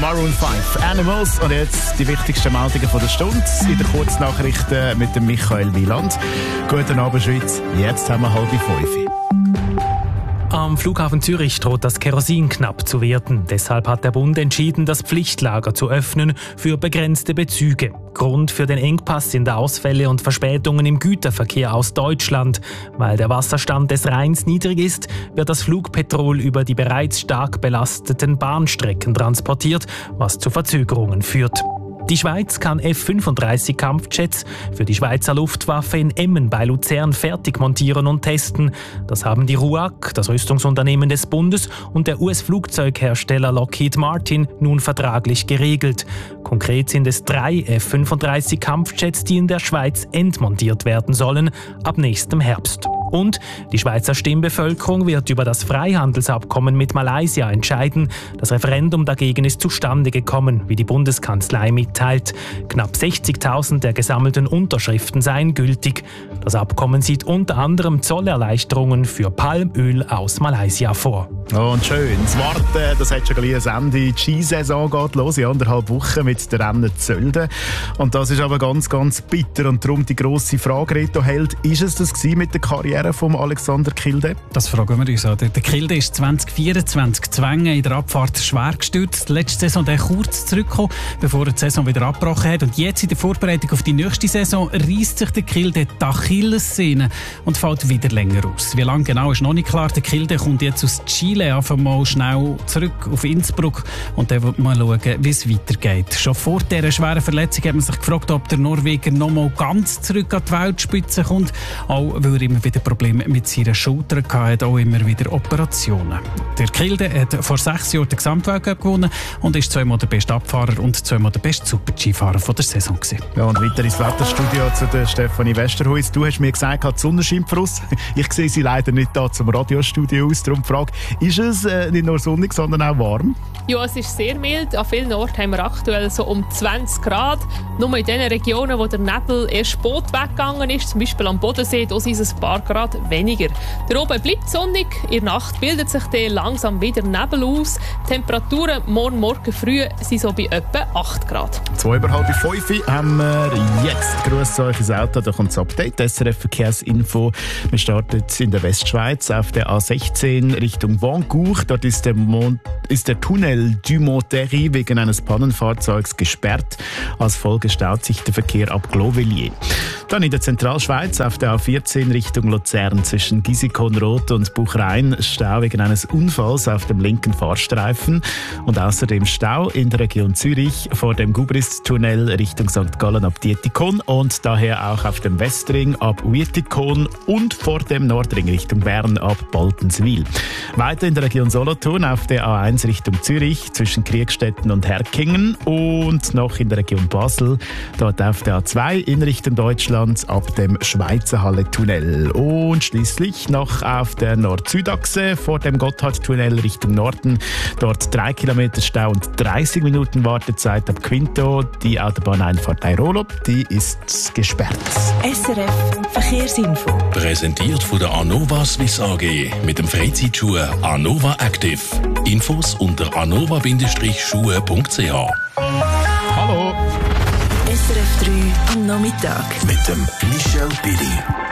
Maroon 5, Animals. Und jetzt die wichtigsten Meldungen von der Stunde in den Kurznachrichten mit dem Michael Wieland. Guten Abend, Schweiz. Jetzt haben wir 4:30. Am Flughafen Zürich droht das Kerosin knapp zu werden. Deshalb hat der Bund entschieden, das Pflichtlager zu öffnen für begrenzte Bezüge. Grund für den Engpass sind Ausfälle und Verspätungen im Güterverkehr aus Deutschland. Weil der Wasserstand des Rheins niedrig ist, wird das Flugpetrol über die bereits stark belasteten Bahnstrecken transportiert, was zu Verzögerungen führt. Die Schweiz kann F-35-Kampfjets für die Schweizer Luftwaffe in Emmen bei Luzern fertig montieren und testen. Das haben die RUAG, das Rüstungsunternehmen des Bundes, und der US-Flugzeughersteller Lockheed Martin nun vertraglich geregelt. Konkret sind es 3 F-35-Kampfjets, die in der Schweiz entmontiert werden sollen, ab nächstem Herbst. Und die Schweizer Stimmbevölkerung wird über das Freihandelsabkommen mit Malaysia entscheiden. Das Referendum dagegen ist zustande gekommen, wie die Bundeskanzlei mitteilt. Knapp 60.000 der gesammelten Unterschriften seien gültig. Das Abkommen sieht unter anderem Zollerleichterungen für Palmöl aus Malaysia vor. Und schön, das Warten, das hat schon gleich ein Ende. Die Skisaison geht los in 1,5 Wochen mit den Rennen Zölden. Und das ist aber ganz, ganz bitter. Und darum die grosse Frage, Reto Held, ist es das gewesen mit der Karriere von Alexander Kilde? Das fragen wir uns auch. Der Kilde ist 2024 Zwänge in der Abfahrt schwer gestürzt. Letzte Saison der kurz zurückgekommen, bevor er die Saison wieder abgebrochen hat. Und jetzt in der Vorbereitung auf die nächste Saison reisst sich der Kilde die Achillessehne und fällt wieder länger aus. Wie lange genau ist noch nicht klar. Der Kilde kommt jetzt aus Chile einfach mal schnell zurück auf Innsbruck und dann wird man schauen, wie es weitergeht. Schon vor dieser schweren Verletzung hat man sich gefragt, ob der Norweger noch mal ganz zurück an die Weltspitze kommt, auch weil er immer wieder Probleme mit seiner Schulter hatte, auch immer wieder Operationen. Der Kilde hat vor 6 Jahren den Gesamtweltcup gewonnen und ist 2-mal der beste Abfahrer und 2-mal der beste Super-G-Fahrer der Saison gewesen. Ja, und weiter ins Wetterstudio zu der Stefanie Westerhuis. Du hast mir gesagt, die Sonne scheint für uns. Ich sehe sie leider nicht da zum Radiostudio aus. Darum die Frage, ist es nicht nur sonnig, sondern auch warm? Ja, es ist sehr mild. An vielen Orten haben wir aktuell so um 20 Grad. Nur in den Regionen, wo der Nebel erst spät weggegangen ist, zum Beispiel am Bodensee, da sind es ein paar Grad weniger. Der oben bleibt sonnig. In der Nacht bildet sich dann langsam wieder Nebel aus. Die Temperaturen morgen früh sind so bei etwa 8 Grad. 4:30 haben wir jetzt. Grüß euch ins Auto, da kommt das Update, SRF Verkehrsinfo. Wir starten in der Westschweiz auf der A16 Richtung Wancourt. Dort ist der Tunnel du Monterrey wegen eines Pannenfahrzeugs gesperrt. Als Folge staut sich der Verkehr ab Clovellier. Dann in der Zentralschweiz auf der A14 Richtung Luzern zwischen Gisicon-Rot und Buchrein Stau wegen eines Unfalls auf dem linken Fahrstreifen und außerdem Stau in der Region Zürich vor dem Gubrist-Tunnel Richtung St. Gallen ab Dietikon und daher auch auf dem Westring ab Wietikon und vor dem Nordring Richtung Bern ab Boltenswil. Weiter in der Region Solothurn auf der A1 Richtung Zürich zwischen Kriegstetten und Herkingen und noch in der Region Basel, dort auf der A2 in Richtung Deutschland ab dem Schweizerhalle-Tunnel und schließlich noch auf der Nord-Süd-Achse vor dem Gotthard-Tunnel Richtung Norden, dort 3 Kilometer Stau und 30 Minuten Wartezeit ab Quinto. Die Autobahneinfahrt Airolo, die ist gesperrt. SRF Verkehrsinfo. Präsentiert von der Anova Swiss AG mit dem Freizeitschuh Anova Active. Infos unter anova-schuhe.ch. Hallo! SRF 3 am Nachmittag. Mit dem Michel Billy.